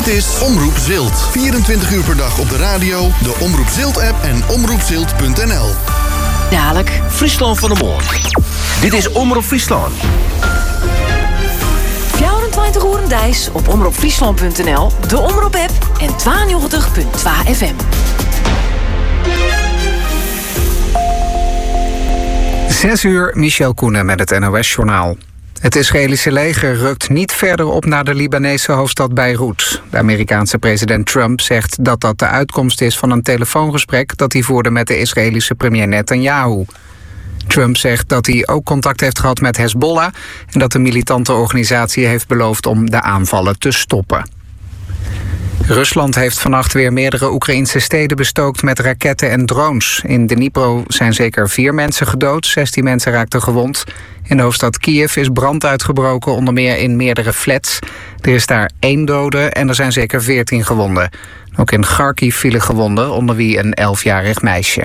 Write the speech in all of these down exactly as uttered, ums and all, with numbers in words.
Dit is Omroep Zilt. vierentwintig uur per dag op de radio, de Omroep Zilt-app en omroep zilt punt n l. Dadelijk Friesland van de Morgen. Dit is Omroep Friesland. vierentwintig uur dijs op omroep friesland punt n l, de Omroep-app en tweeënnegentig punt twee F M. Zes uur, Michel Koenen met het N O S-journaal. Het Israëlische leger rukt niet verder op naar de Libanese hoofdstad Beirut. De Amerikaanse president Trump zegt dat dat de uitkomst is van een telefoongesprek dat hij voerde met de Israëlische premier Netanyahu. Trump zegt dat hij ook contact heeft gehad met Hezbollah en dat de militante organisatie heeft beloofd om de aanvallen te stoppen. Rusland heeft vannacht weer meerdere Oekraïnse steden bestookt met raketten en drones. In Dnipro zijn zeker vier mensen gedood, zestien mensen raakten gewond. In de hoofdstad Kiev is brand uitgebroken, onder meer in meerdere flats. Er is daar één dode en er zijn zeker veertien gewonden. Ook in Kharkiv vielen gewonden, onder wie een elfjarig meisje.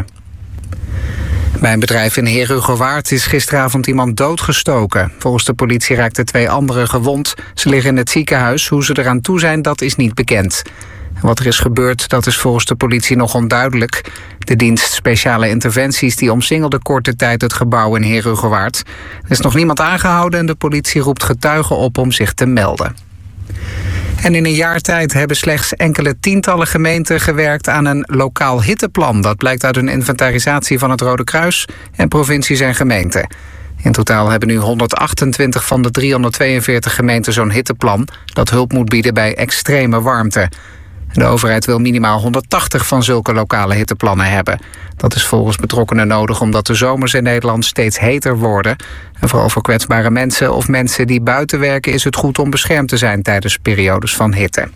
Bij een bedrijf in Herugewaard is gisteravond iemand doodgestoken. Volgens de politie raakten twee anderen gewond. Ze liggen in het ziekenhuis. Hoe ze eraan toe zijn, dat is niet bekend. Wat er is gebeurd, dat is volgens de politie nog onduidelijk. De dienst Speciale Interventies die omsingelde korte tijd het gebouw in Herugewaard. Er is nog niemand aangehouden en de politie roept getuigen op om zich te melden. En in een jaar tijd hebben slechts enkele tientallen gemeenten gewerkt aan een lokaal hitteplan. Dat blijkt uit een inventarisatie van het Rode Kruis en provincies en gemeenten. In totaal hebben nu honderdachtentwintig van de driehonderdtweeënveertig gemeenten zo'n hitteplan dat hulp moet bieden bij extreme warmte. De overheid wil minimaal honderdtachtig van zulke lokale hitteplannen hebben. Dat is volgens betrokkenen nodig omdat de zomers in Nederland steeds heter worden. En vooral voor kwetsbare mensen of mensen die buiten werken is het goed om beschermd te zijn tijdens periodes van hitte.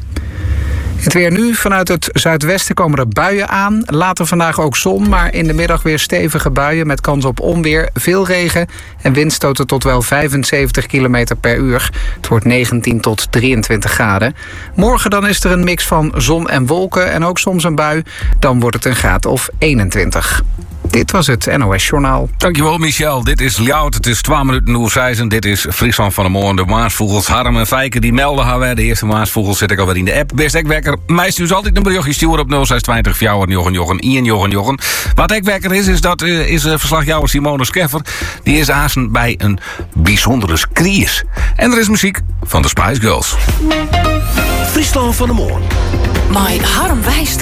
Het weer nu. Vanuit het zuidwesten komen er buien aan. Later vandaag ook zon, maar in de middag weer stevige buien met kans op onweer, veel regen en windstoten tot wel vijfenzeventig kilometer per uur. Het wordt negentien tot drieëntwintig graden. Morgen dan is er een mix van zon en wolken en ook soms een bui. Dan wordt het een graad of eenentwintig. Dit was het N O S-journaal. Dankjewel, Michel. Dit is Ljout. Het is twaalf minuten over zes. Dit is Friesland van de Morgen. De Maasvogels, Harm en Fijke, die melden haar. De eerste Maasvogels zit ik alweer in de app. Best ekwekker. Meisje dus altijd een berichtje sturen op nul zes twintig vier Jochen Jochen Ian Jochen Jochen. Wat ekwekker is, is dat uh, is uh, verslagjouwer Simone Scheffer. Die is aanstaan bij een bijzondere skries. En er is muziek van de Spice Girls. Friesland van de Morgen. Maar Harm wijst